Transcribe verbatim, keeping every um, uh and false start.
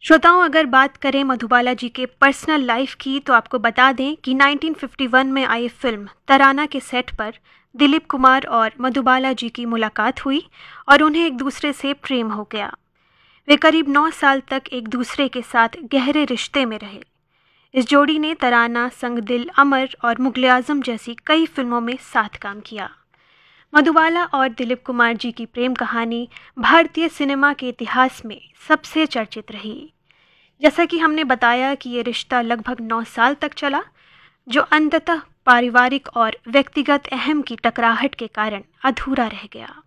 श्रोताओं, अगर बात करें मधुबाला जी के पर्सनल लाइफ की तो आपको बता दें कि नाइनटीन फिफ्टी वन में आई फिल्म तराना के सेट पर दिलीप कुमार और मधुबाला जी की मुलाकात हुई और उन्हें एक दूसरे से प्रेम हो गया। वे करीब नौ साल तक एक दूसरे के साथ गहरे रिश्ते में रहे। इस जोड़ी ने तराना, संग दिल, अमर और मुगले आजम जैसी कई फिल्मों में साथ काम किया। मधुबाला और दिलीप कुमार जी की प्रेम कहानी भारतीय सिनेमा के इतिहास में सबसे चर्चित रही। जैसा कि हमने बताया कि ये रिश्ता लगभग नौ साल तक चला, जो अंततः पारिवारिक और व्यक्तिगत अहम की टकराहट के कारण अधूरा रह गया।